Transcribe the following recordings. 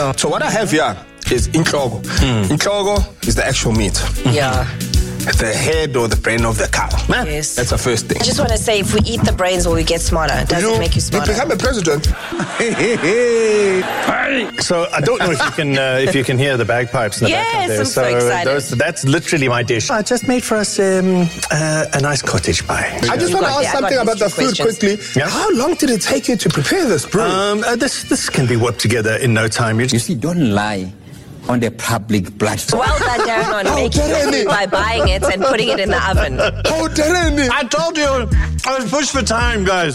Sure. So what I have here is inhlobo. Inhlobo is the actual meat. Yeah. The head or the brain of the cow. Yes. That's the first thing. I just want to say, if we eat the brains, will we get smarter? Does it make you smarter? You become a president. So I don't know if you can hear the bagpipes in the background there. I'm so excited. That's literally my dish. I just made for us a nice cottage pie. I just want to ask something about the food quickly. Yeah? How long did it take you to prepare this brew? This can be whipped together in no time. You see, don't lie on the public platform. Well done, Darren, on making your food by buying it and putting it in the oven. Oh, Darren! I told you I was pushed for time, guys.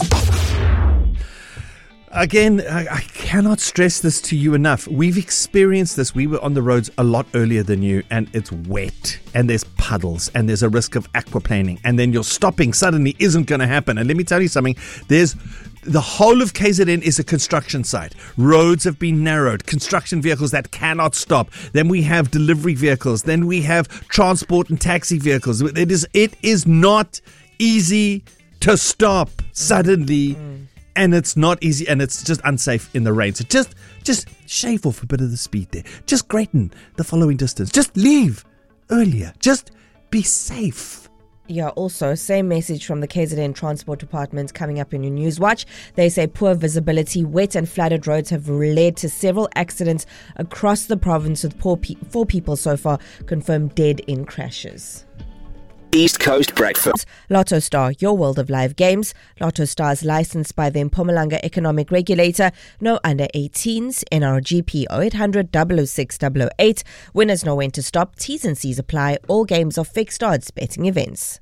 Again, I cannot stress this to you enough. We've experienced this. We were on the roads a lot earlier than you, and it's wet, and there's puddles, and there's a risk of aquaplaning, and then your stopping suddenly isn't going to happen. And let me tell you something, the whole of KZN is a construction site. Roads have been narrowed, construction vehicles that cannot stop. Then we have delivery vehicles. Then we have transport and taxi vehicles. It is not easy to stop suddenly. And it's not easy, and it's just unsafe in the rain. So just shave off a bit of the speed there. Just greaten the following distance. Just leave earlier. Just be safe. Yeah, also, same message from the KZN Transport Department coming up in your News Watch. They say poor visibility, wet and flooded roads have led to several accidents across the province, with 4 people so far confirmed dead in crashes. East Coast Breakfast. Lotto Star, your world of live games. Lotto Star is licensed by the Mpumalanga Economic Regulator. No under 18s. NRGP 0800 006 008. Winners know when to stop. T's and C's apply. All games are fixed odds betting events.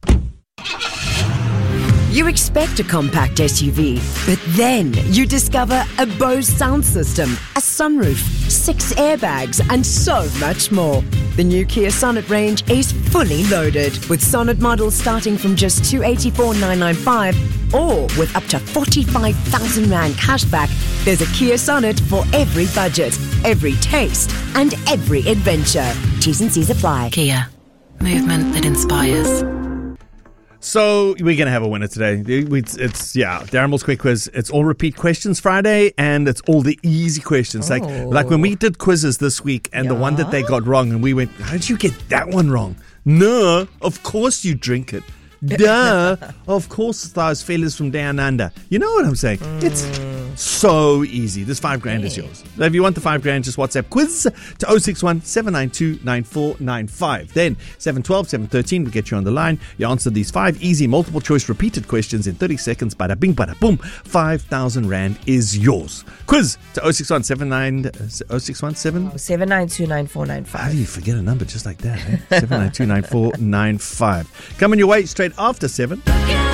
You expect a compact SUV, but then you discover a Bose sound system, a sunroof, 6 airbags, and so much more. The new Kia Sonet range is fully loaded, with Sonet models starting from just 284,995 or with up to 45,000 Rand cashback. There's a Kia Sonet for every budget, every taste, and every adventure. T's and C's apply. Kia, movement that inspires. So we're going to have a winner today. It's Darren Moore's Quick Quiz. It's all repeat questions Friday, and it's all the easy questions. Like when we did quizzes this week, and the one that they got wrong, and we went, how did you get that one wrong? No, of course you drink it. Duh. Of course those fellas from down under. You know what I'm saying? It's so easy. This $5,000 is yours. If you want the $5,000, just WhatsApp quiz to 061 792 9495. Then 712, 713 will get you on the line. You answer these 5 easy multiple choice repeated questions in 30 seconds. Bada bing, bada boom. 5,000 Rand is yours. Quiz to 061 792 9495. How do you forget a number just like that? 792 9495. Coming your way straight after 7.